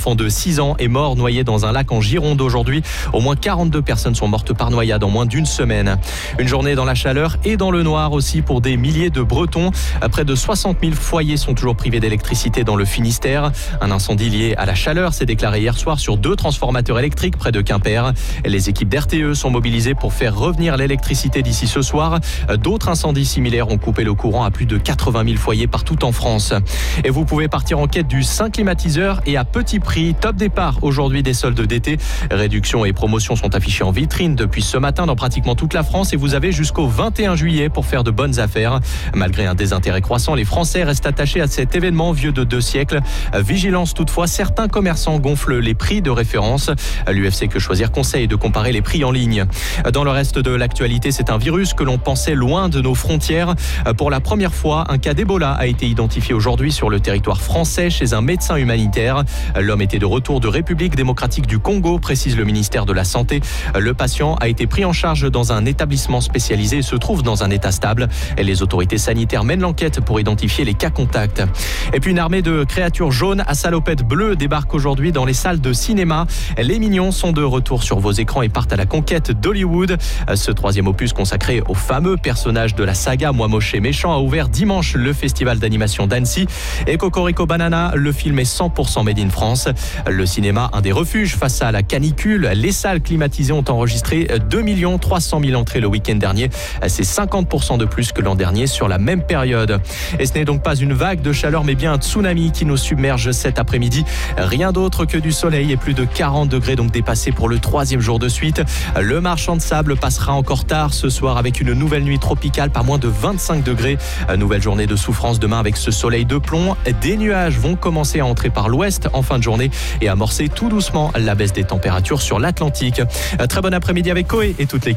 enfant de 6 ans est mort noyé dans un lac en Gironde aujourd'hui. Au moins 42 personnes sont mortes par noyade en moins d'une semaine. Une journée dans la chaleur et dans le noir aussi pour des milliers de Bretons. Près de 60 000 foyers sont toujours privés d'électricité dans le Finistère. Un incendie lié à la chaleur s'est déclaré hier soir sur 2 transformateurs électriques près de Quimper. Les équipes d'RTE sont mobilisées pour faire revenir l'électricité d'ici ce soir. D'autres incendies similaires ont coupé le courant à plus de 80 000 foyers partout en France. Et vous pouvez partir en quête du Saint climatiseur et à petit prix. Top départ aujourd'hui des soldes d'été. Réductions et promotions sont affichées en vitrine depuis ce matin dans pratiquement toute la France et vous avez jusqu'au 21 juillet pour faire de bonnes affaires. Malgré un désintérêt croissant, les Français restent attachés à cet événement vieux de 2 siècles. Vigilance toutefois, certains commerçants gonflent les prix de référence. L'UFC Que Choisir conseille de comparer les prix en ligne. Dans le reste de l'actualité, c'est un virus que l'on pensait loin de nos frontières. Pour la première fois, un cas d'Ebola a été identifié aujourd'hui sur le territoire français chez un médecin humanitaire. L'homme était de retour de République démocratique du Congo, précise le ministère de la Santé. Le patient a été pris en charge dans un établissement spécialisé et se trouve dans un état stable. Les autorités sanitaires mènent l'enquête pour identifier les cas contacts. Et puis une armée de créatures jaunes à salopettes bleues débarque aujourd'hui dans les salles de cinéma. Les Mignons sont de retour sur vos écrans et partent à la conquête d'Hollywood. Ce 3e opus consacré au fameux personnage de la saga Moi Moche et Méchant a ouvert dimanche le festival d'animation d'Annecy. Et Cocorico Banana, le film est 100% made in France. Le cinéma, un des refuges face à la canicule. Les salles climatisées ont enregistré 2 300 000 entrées le week-end dernier. C'est 50% de plus que l'an dernier sur la même période. Et ce n'est donc pas une vague de chaleur mais bien un tsunami qui nous submerge cet après-midi. Rien d'autre que du soleil et plus de 40 degrés donc dépassés pour le 3e jour de suite. Le marchand de sable passera encore tard ce soir avec une nouvelle nuit tropicale par moins de 25 degrés. Nouvelle journée de souffrance demain avec ce soleil de plomb. Des nuages vont commencer à entrer par l'ouest en fin de journée et amorcer tout doucement la baisse des températures sur l'Atlantique. Très bon après-midi avec Koé et toute l'équipe.